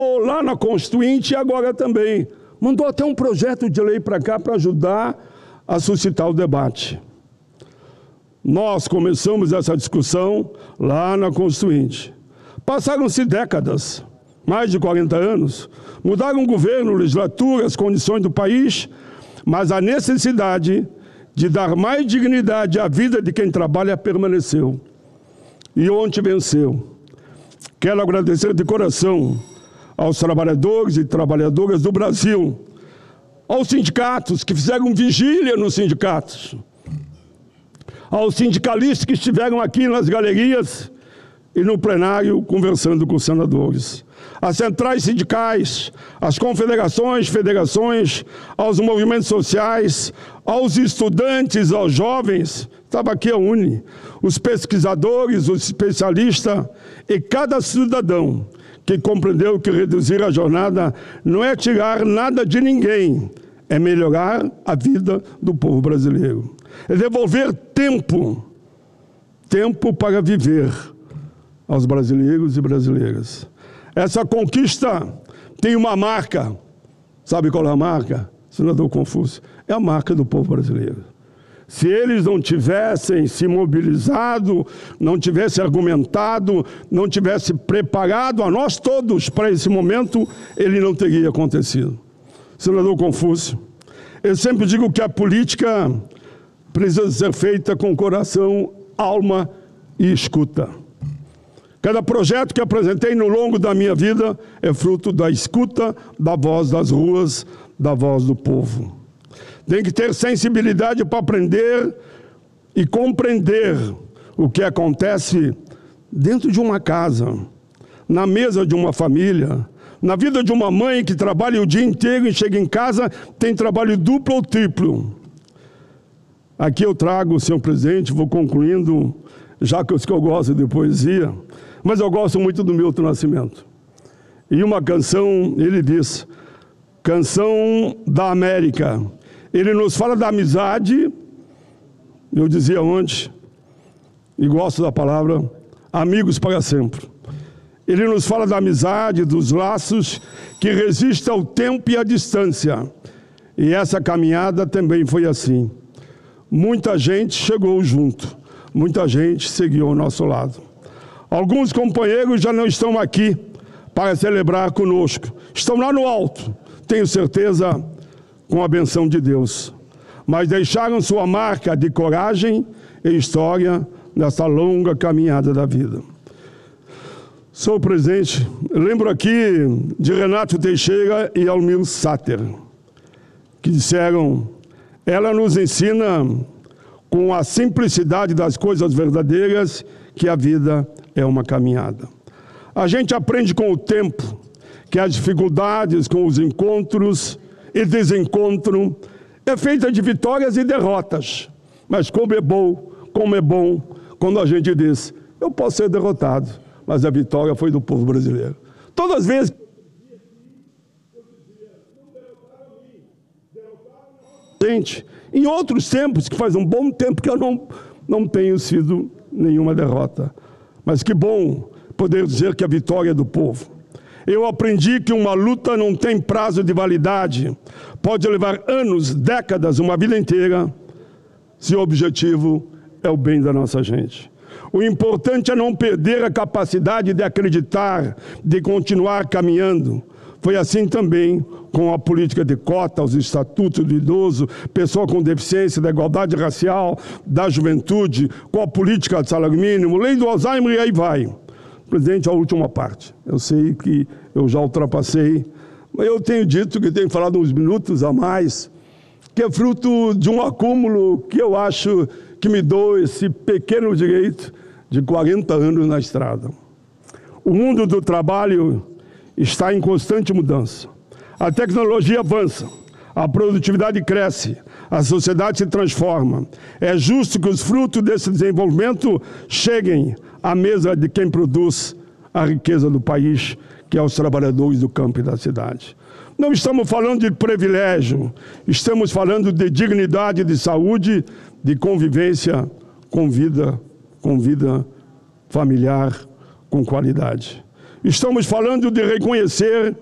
lá na Constituinte e agora também. Mandou até um projeto de lei para cá para ajudar a suscitar o debate. Nós começamos essa discussão lá na Constituinte. Passaram-se décadas, mais de 40 anos, mudaram o governo, legislatura, as condições do país, mas a necessidade de dar mais dignidade à vida de quem trabalha permaneceu. E ontem venceu. Quero agradecer de coração aos trabalhadores e trabalhadoras do Brasil, aos sindicatos que fizeram vigília nos sindicatos, aos sindicalistas que estiveram aqui nas galerias e no plenário conversando com os senadores, às centrais sindicais, às confederações, federações, aos movimentos sociais, aos estudantes, aos jovens, estava aqui a UNE, os pesquisadores, os especialistas e cada cidadão que compreendeu que reduzir a jornada não é tirar nada de ninguém, é melhorar a vida do povo brasileiro. É devolver tempo para viver aos brasileiros e brasileiras. Essa conquista tem uma marca. Sabe qual é a marca, senador Confúcio? É a marca do povo brasileiro. Se eles não tivessem se mobilizado, não tivessem argumentado, não tivessem preparado a nós todos para esse momento, ele não teria acontecido. Senador Confúcio, eu sempre digo que a política precisa ser feita com coração, alma e escuta. Cada projeto que apresentei no longo da minha vida é fruto da escuta, da voz das ruas, da voz do povo. Tem que ter sensibilidade para aprender e compreender o que acontece dentro de uma casa, na mesa de uma família, na vida de uma mãe que trabalha o dia inteiro e chega em casa, tem trabalho duplo ou triplo. Aqui eu trago, senhor presidente, vou concluindo, já que eu gosto de poesia, mas eu gosto muito do Milton Nascimento. E uma canção, ele diz, Canção da América. Ele nos fala da amizade, eu dizia ontem, e gosto da palavra, amigos para sempre. Ele nos fala da amizade, dos laços que resistem ao tempo e à distância. E essa caminhada também foi assim. Muita gente chegou junto, muita gente seguiu ao nosso lado. Alguns companheiros já não estão aqui para celebrar conosco. Estão lá no alto, tenho certeza, com a benção de Deus. Mas deixaram sua marca de coragem e história nessa longa caminhada da vida. Senhor presidente, lembro aqui de Renato Teixeira e Almir Sater, que disseram, ela nos ensina com a simplicidade das coisas verdadeiras que a vida é uma caminhada. A gente aprende com o tempo que as dificuldades com os encontros e desencontro é feita de vitórias e derrotas. Mas como é bom quando a gente diz, eu posso ser derrotado, mas a vitória foi do povo brasileiro. Todas as vezes gente, em outros tempos, que faz um bom tempo que eu não tenho sido nenhuma derrota. Mas que bom poder dizer que a vitória é do povo. Eu aprendi que uma luta não tem prazo de validade. Pode levar anos, décadas, uma vida inteira, se o objetivo é o bem da nossa gente. O importante é não perder a capacidade de acreditar, de continuar caminhando. Foi assim também com a política de cota, os estatutos do idoso, pessoa com deficiência, da igualdade racial, da juventude, com a política de salário mínimo, lei do Alzheimer e aí vai. Presidente, a última parte. Eu sei que eu já ultrapassei, mas eu tenho dito que tenho falado uns minutos a mais, que é fruto de um acúmulo que eu acho que me dou esse pequeno direito de 40 anos na estrada. O mundo do trabalho está em constante mudança. A tecnologia avança, a produtividade cresce, a sociedade se transforma. É justo que os frutos desse desenvolvimento cheguem à mesa de quem produz a riqueza do país, que é os trabalhadores do campo e da cidade. Não estamos falando de privilégio, estamos falando de dignidade, de saúde, de convivência com vida familiar, com qualidade. Estamos falando de reconhecer